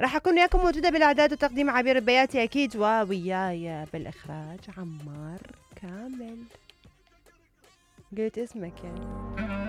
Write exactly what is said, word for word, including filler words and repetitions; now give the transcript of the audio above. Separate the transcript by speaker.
Speaker 1: راح أكون وياكم موجودة بالإعداد وتقديم عبير البياتي أكيد، ووياي بالإخراج عمار كامل. قلت اسمك يعني.